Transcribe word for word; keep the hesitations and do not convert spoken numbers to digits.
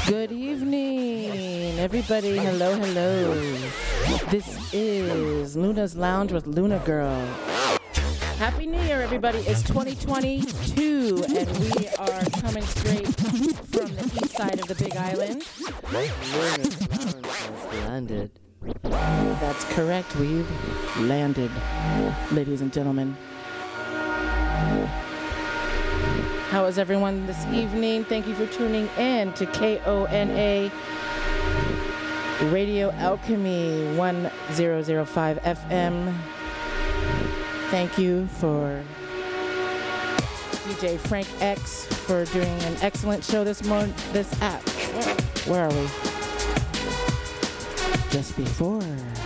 Good evening, everybody. Hello, hello. This is Luna's Lounge with Luna Girl. Happy New Year, everybody. It's twenty twenty-two, and we are coming straight from the east side of the Big Island. Luna's Lounge has landed. That's correct. We've landed, ladies and gentlemen. How is everyone this evening? Thank you for tuning in to K O N A Radio Alchemy one thousand five F M. Thank you for D J Frank X for doing an excellent show this morning. This app. Where are we? Just before.